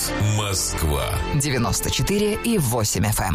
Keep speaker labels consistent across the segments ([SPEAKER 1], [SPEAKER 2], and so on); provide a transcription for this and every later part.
[SPEAKER 1] Радиовоз.
[SPEAKER 2] Москва.
[SPEAKER 1] 94,8 FM.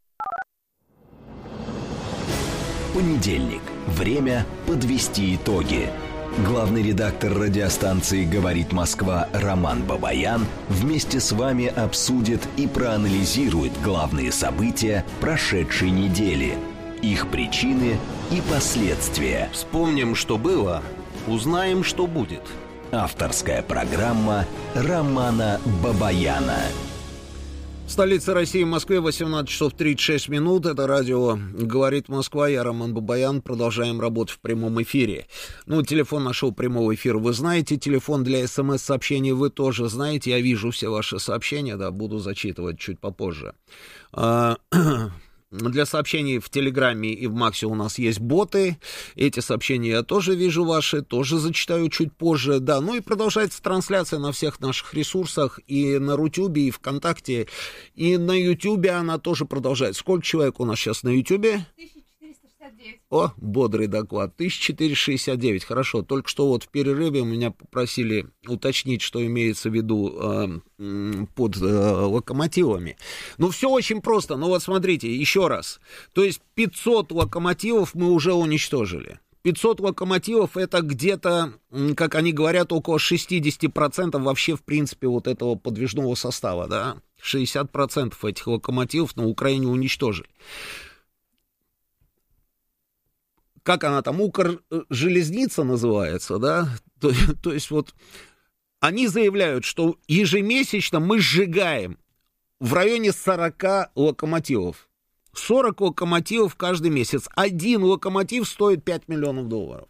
[SPEAKER 3] Понедельник. Время подвести итоги. Главный редактор радиостанции «Говорит Москва» Роман Бабаян вместе с вами обсудит и проанализирует главные события прошедшей недели, их причины и последствия.
[SPEAKER 4] Вспомним, что было, узнаем, что будет.
[SPEAKER 3] Авторская программа Романа Бабаяна.
[SPEAKER 5] Столица России, в Москве, 18 часов 36 минут. Это радио «Говорит Москва». Я Роман Бабаян. Продолжаем работу в прямом эфире. Ну, телефон нашего прямого эфира вы знаете. Телефон для СМС-сообщений вы тоже знаете. Я вижу все ваши сообщения, да, буду зачитывать чуть попозже. Для сообщений в Телеграме и в Максе у нас есть боты. Эти сообщения я тоже вижу ваши, тоже зачитаю чуть позже. Да, ну и продолжается трансляция на всех наших ресурсах. И на Рутюбе, и ВКонтакте, и на Ютубе она тоже продолжается. Сколько человек у нас сейчас на Ютубе?
[SPEAKER 6] 1469.
[SPEAKER 5] О, бодрый доклад. 1469. Хорошо. Только что вот в перерыве меня попросили уточнить, что имеется в виду под локомотивами. Ну, все очень просто. Ну, вот смотрите, еще раз. То есть 500 локомотивов мы уже уничтожили. 500 локомотивов — это где-то, как они говорят, около 60% вообще, в принципе, вот этого подвижного состава, да. 60% этих локомотивов на Украине уничтожили. Как она там, Укржелезница называется, да, то есть вот они заявляют, что ежемесячно мы сжигаем в районе 40 локомотивов. 40 локомотивов каждый месяц. Один локомотив стоит $5 миллионов.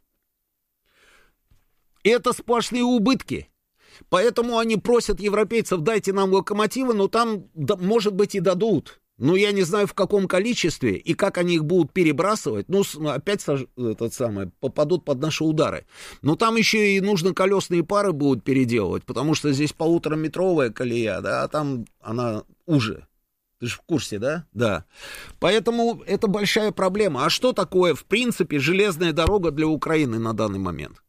[SPEAKER 5] Это сплошные убытки. Поэтому они просят европейцев: дайте нам локомотивы, но там, может быть, и дадут. Ну, я не знаю, в каком количестве и как они их будут перебрасывать. Ну, опять попадут под наши удары. Но там еще и нужно колесные пары будут переделывать, потому что здесь полутораметровая колея, да, а там она уже. Ты же в курсе, да? Да. Поэтому это большая проблема. А что такое, в принципе, железная дорога для Украины на данный момент?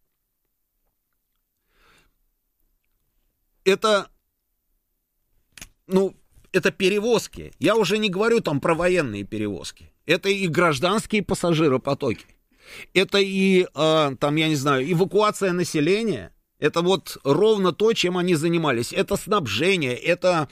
[SPEAKER 5] Это, это перевозки. Я уже не говорю там про военные перевозки. Это и гражданские пассажиропотоки. Это и, там, я не знаю, эвакуация населения. Это вот ровно то, чем они занимались. Это снабжение, это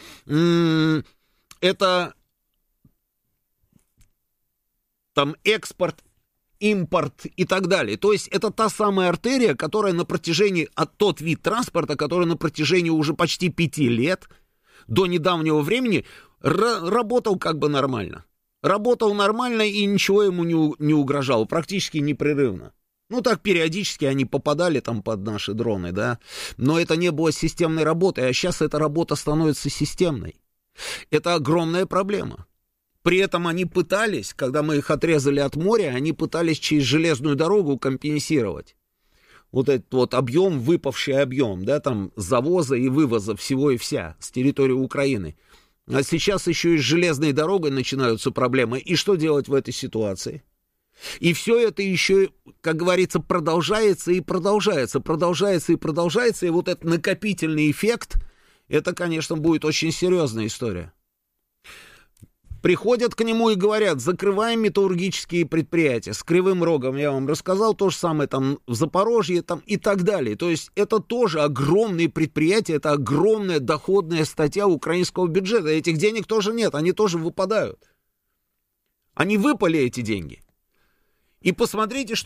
[SPEAKER 5] там экспорт, импорт и так далее. То есть это та самая артерия, которая тот вид транспорта, который на протяжении уже почти 5 лет до недавнего времени работал как бы нормально. Работал нормально, и ничего ему не угрожало, практически непрерывно. Ну, так периодически они попадали там под наши дроны, да, но это не было системной работой, а сейчас эта работа становится системной. Это огромная проблема. При этом они пытались, когда мы их отрезали от моря, они пытались через железную дорогу компенсировать вот этот вот объем, выпавший объем, да, там, завоза и вывоза всего и вся с территории Украины. А сейчас еще и с железной дорогой начинаются проблемы. И что делать в этой ситуации? И все это еще, как говорится, продолжается и продолжается, продолжается и продолжается. И вот этот накопительный эффект, это, конечно, будет очень серьезная история. Приходят к нему и говорят: закрываем металлургические предприятия. С Кривым Рогом я вам рассказал, то же самое там в Запорожье там, и так далее. То есть это тоже огромные предприятия, это огромная доходная статья украинского бюджета. Этих денег тоже нет, они тоже выпадают. Они выпали, эти деньги. И посмотрите,